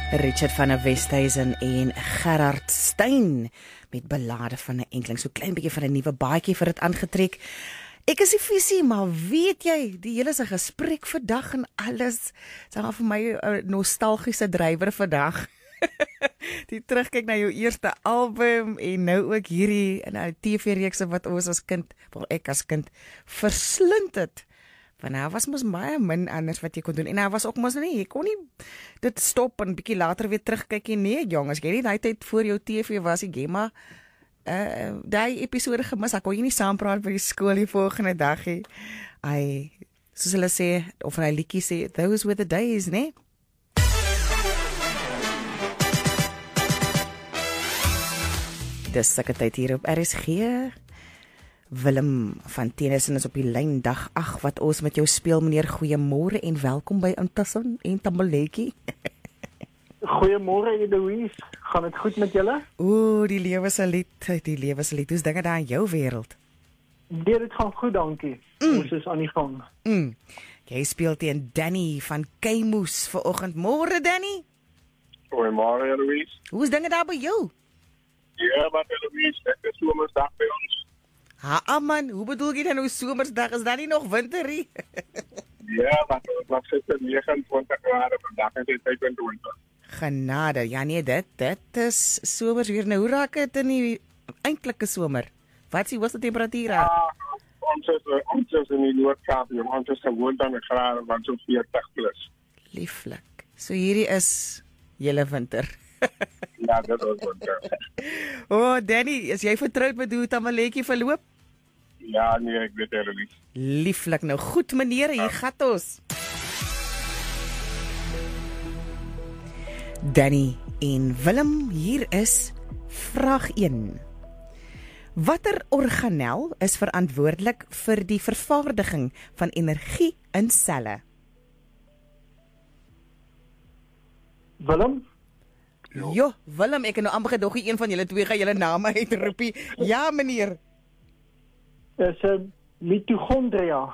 Richard van der Westhuizen en Gerard Steyn met Ballade van 'n Enkeling, so klein bietjie van 'n nuwe baadjie vir dit aangetrek. Ek is die visie, maar weet jy, die hele se gesprek vandag en alles, sê maar vir my 'n nostalgiese drywer vandag. Die terugkyk na jou eerste album en nou ook hierdie in 'n TV-reekse wat ons as kind, wel ek as kind verslind het. Want daar was mos baie min anders wat jy kon doen. En daar was ook mos nie, jy kon nie dit stop en bietjie later weer terugkyk nie. Nee, jong, as jy nie daai tyd voor jou TV was, jy maar daai episode gemis. Ek kon jy nie saampraat by die skool die volgende dag nie. Ai, soos hulle sê, of hy liedjie sê, those were the days, né? Dis sekreteit hier op RSG. Willem van Tennyson is op die lyn dag 8 wat ons met jou speel, meneer. Goeiemôre en welkom by Intussen en Tambaletjie. Goeiemôre Eloise, gaan dit goed met julle? Ooh, die lewe se lied, die lewe se lied. Hoe's dinge daar in jou wêreld? Dit gaan goed, dankie. Ons is aan die gang. Jy speel teen Danny van Keimoes vanoggend. Môre Danny. Goeiemôre Eloise. Hoe's dinge daar by jou? Ja, maar Eloise, dit is somersdag by ons. Man, hoe bedoel jy dan nou somersdag? Is daar nie nog winter nie? Ja, maar ons was gister 29 grade, vandag is dit 25. Genade, ja nee, dit is somers weer. Nou, hoe raak dit in die eintlike somer? Wat is die hoogste temperatuur? Ja, ons is in die Noord-Kaap, ons is gewoond aan die grade van so 40 plus. Lieflik. So hierdie is julle winter. Ja, dit is winter. Danny, is jy vertroud met hoe Tambaletjie verloop? Ja, nee, ek weet Eloise. Lieflik, nou goed meneer, hier gaat ons. Danny en Willem, hier is vraag 1. Watter organel is verantwoordelik vir die vervaardiging van energie in selle? Willem? Jo, Willem, ek het nou amper gedog een van julle twee gaan julle name uitroepie. Ja, meneer. Is 'n mitochondria.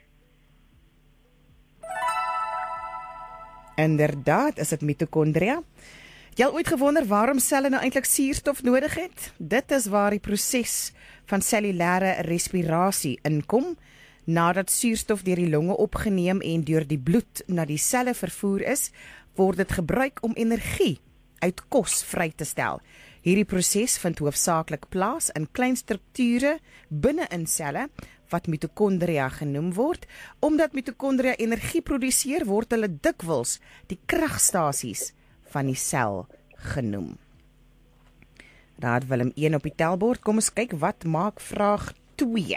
Inderdaad, is dit mitokondria. Jy al ooit gewonder waarom selle nou eintlik suurstof nodig het? Dit is waar die proses van cellulêre respirasie inkom. Nadat suurstof deur die longe opgeneem en deur die bloed na die selle vervoer is, word dit gebruik om energie uit kos vry te stel. Hierdie proses vind hoofsaaklik plaas in klein strukture binne in selle wat mitokondria genoem word. Omdat mitokondria energie produseer, word hulle dikwels die kragstasies van die sel genoem. Daar het Willem 1 op die telbord. Kom ons kyk wat maak vraag 2.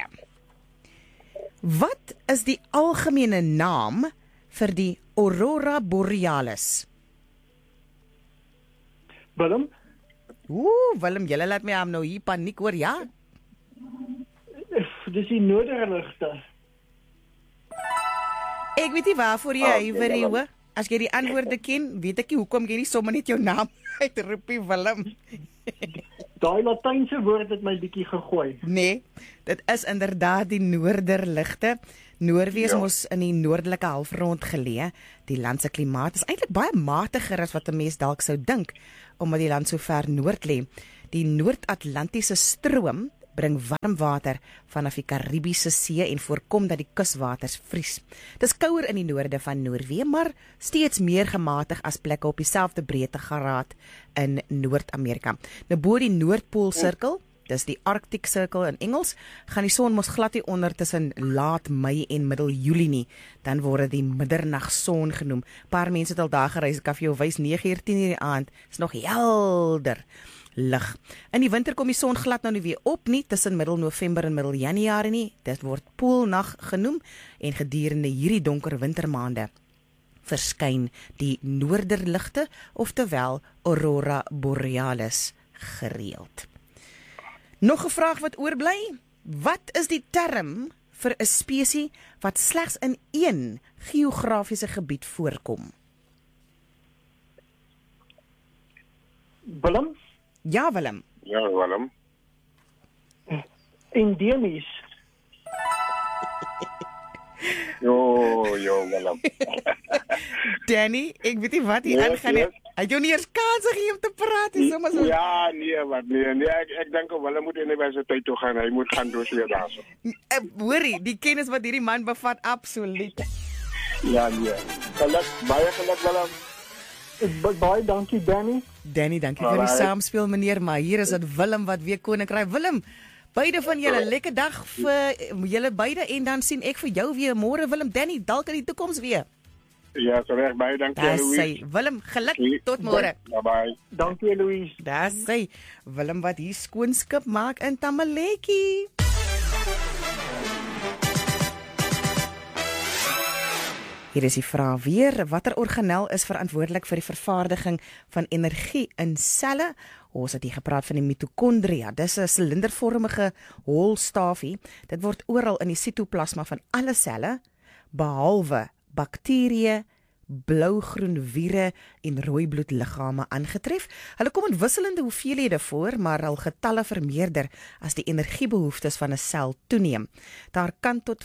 Wat is die algemene naam vir die Aurora Borealis? Willem? Willem, julle laat my aan nou hier paniek hoor, ja? Dis die noorderligte. Ek weet nie waarvoor jy huiwer nie, hoor. As jy die antwoorde ken, weet ek nie hoekom jy nie sommer net jou naam uitroepie, Willem. Daai Latynse woord het my bietjie gegooi. Nee, dit is inderdaad die noorderligte. Noorwe is mos in die noordelike halfrond geleë. Die land se klimaat is eintlik baie matiger as wat 'n mens dalk sou dink, omdat die land so ver noord lê. Die Noord-Atlantiese stroom bring warm water vanaf die Karibiese See en voorkom dat die kuswaters vries. Dis kouer in die noorde van Noorwe, maar steeds meer gematig as plekke op dieselfde breedtegraad in Noord-Amerika. Nou bo die Noordpoolsirkel, dis die Arctic Circle in Engels, gaan die son mos glad nie onder tussen laat Mei en middel Julie nie. Dan word dit die middernagson genoem. Paar mense het al daar gereis, ek kan vir jou wys 9:00, 10:00 die aand, is nog helder lig. In die winter kom die son glad nou nie weer op nie, tussen middel November en middel Januarie nie. Dit word poolnag genoem en gedurende hierdie donker wintermaande verskyn die noorderligte, oftewel Aurora Borealis, gereeld. Nog 'n vraag wat oorbly. Wat is die term vir 'n spesies wat slegs in een geografiese gebied voorkom? Willem? Ja, Willem. Ja, Willem. Endemies. Jo, Willem. Danny, ek weet nie wat hier aangaan nie. Hy het jou nie eers kans gegee om te praat, hy sommer so. Ja, nee, ek dink hulle moet universiteit toe gaan, hy moet gaan doorsweer daarso. Hoorie, die kennis wat hierdie man bevat, absoluut. Ja, nee. Baie geluk Willem. Baie dankie Danny. Danny, dankie vir die saamspeel meneer, maar hier is dit Willem wat weer koninkryk. Willem, beide van julle lekker dag vir julle beide en dan sien ek vir jou weer môre Willem. Danny, dalk in die toekoms weer. Ja, reg, baie dankie Louise. Willem, geluk tot môre. Bye. Dankie Louise. Daar sê Willem wat hier skoonskip maak in Tamaletjie. Hier is die vraag weer, watter organel is verantwoordelik vir die vervaardiging van energie in selle? Ons het hier gepraat van die mitokondria. Dis 'n silindervormige holstafie. Dit word oral in die sitoplasma van alle selle, behalwe bakterieë, blou-groen viere en rooi bloedliggame aangetref. Hulle kom in wisselende hoeveelhede voor, maar hul getalle vermeerder as die energiebehoeftes van 'n sel toeneem. Daar kan tot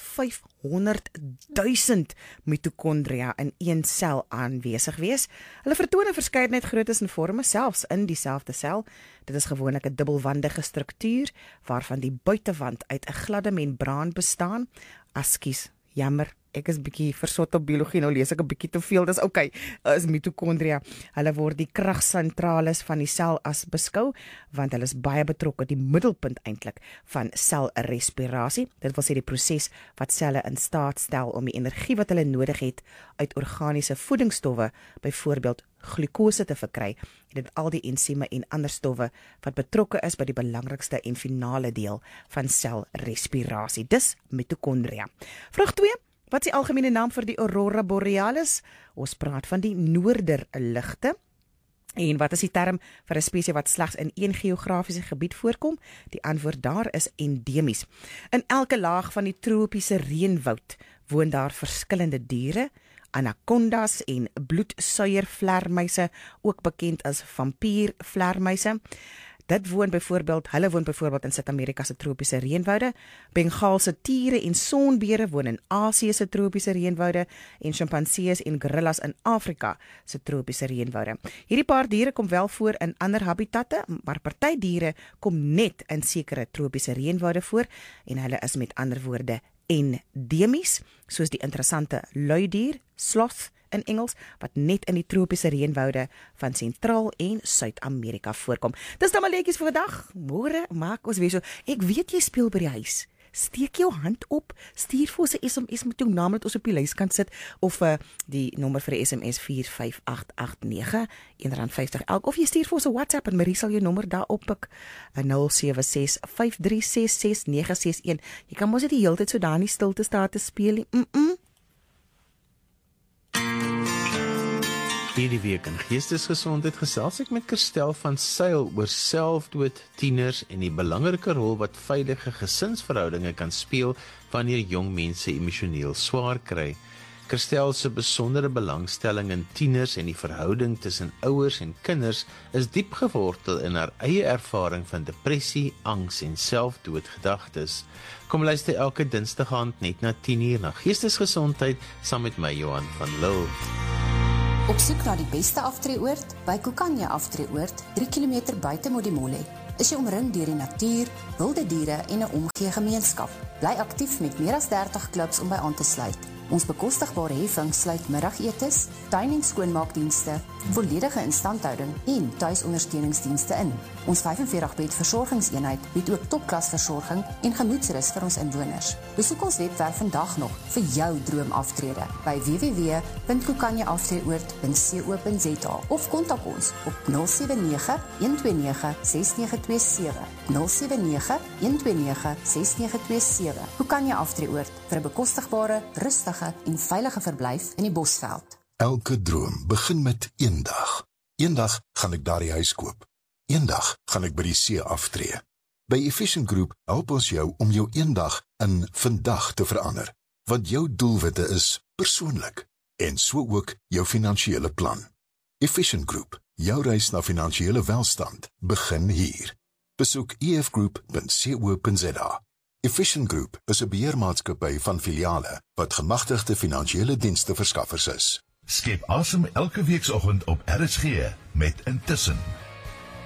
500.000 mitokondria in een sel aanwesig wees. Hulle vertoon 'n verskeidenheid groottes en vorme, selfs in dieselfde sel. Dit is gewoonlik 'n dubbelwandige struktuur, waarvan die buitewand uit 'n gladde membraan bestaan. Askies, jammer. Ek is bietjie versot op biologie, nou lees ek 'n bietjie te veel. Dis okay. Is mitokondria. Hulle word die kragsentrales van die sel as beskou, want hulle is baie betrokke, die middelpunt eintlik van selrespirasie. Dit wil sê die proses wat selle in staat stel om die energie wat hulle nodig het uit organiese voedingsstowwe, byvoorbeeld glikose te verkry. Dit al die ensieme en ander stowwe wat betrokke is by die belangrikste en finale deel van selrespirasie. Dis mitokondria. Vraag 2. Wat is die algemene naam vir die aurora borealis? Ons praat van die noorderligte. En wat is die term vir 'n spesies wat slegs in een geografiese gebied voorkom? Die antwoord daar is endemies. In elke laag van die tropiese reënwoud woon daar verskillende diere, anacondas en bloedsuiervleermuise, ook bekend as vampiervleermuise. Hulle woon byvoorbeeld in Suid-Amerika se tropiese reënwoude. Bengaalse tiere en sonbere woon in Asië se tropiese reënwoude en sjimpansees en gorillas in Afrika se tropiese reënwoude. Hierdie paar diere kom wel voor in ander habitatte, maar party diere kom net in sekere tropiese reënwoude voor en hulle is met ander woorde endemies, soos die interessante luidier, sloth in Engels, wat net in die tropiese reënwoude van Sentraal en Suid-Amerika voorkom. Dis dan maar leetjies vir vandag. Môre maak ons weer so. Ek weet jy speel by die huis. Steek jou hand op, stuur vir ons 'n SMS met jou naam dat ons op die lys kan sit, of die nommer vir die SMS 45889 R1.50 elk, of jy stuur vir ons 'n WhatsApp en Marie sal jou nommer daar oppik, 0765366961. Jy kan mos nie die hele tyd so daar in die stilte staan te speel nie. Hierdie week in Geestesgesondheid gesels ek met Kirstel van Sail oor selfdood, tieners en die belangrike rol wat veilige gesinsverhoudinge kan speel wanneer jong mense emosioneel swaar kry. Kirstel se besondere belangstelling in tieners en die verhouding tussen ouers en kinders is diep gewortel in haar eie ervaring van depressie, angs en selfdoodgedagtes. Kom luister elke Dinsdag aand net na 10:00 na Geestesgesondheid saam met my Johan van Lille. Op soek na die beste aftreeoord? By Kukanya Aftreeoord, 3 km buite Modimolle, is jy omring deur die natuur, wilde diere en 'n omgee gemeenskap. Bly aktief met meer as 30 klubs om by aan te sluit. Ons bekostigbare heffing sluit middagetes, tuin- en skoonmaakdienste, volledige instandhouding en tuisondersteuningsdienste in. Ons 45-bed versorgingseenheid bied ook topklasversorging en gemoedsrus vir ons inwoners. Besoek ons webwerf vandag nog vir jou droomaftrede by www.kukanyaafstreeoord.co.za of kontak ons op 079-129-6927. 079-129-6927. Kukanya Aftreeoord vir 'n bekostigbare, rustige en veilige verblyf in die Bosveld. Elke droom begin met een dag. Eendag gaan ek daardie huis koop. Eendag gaan ek by die see aftree. By Efficient Group help ons jou om jou eendag in vandag te verander, want jou doelwitte is persoonlik en so ook jou finansiële plan. Efficient Group, jou reis na finansiële welstand begin hier. Besoek efgroup.co.za. Efficient Group is 'n beheermaatskappy van filiale wat gemagtigde finansiële dienste verskaffers is. Skep asem elke weekoggend op RSG met Intussen.